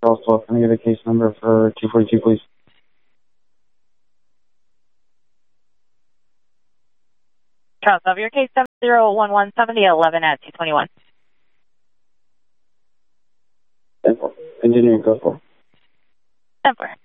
Charles 12. Can I get a case number for 242, please? Charles, of your case 70117011 at 221. Engineering code 4. 10-4.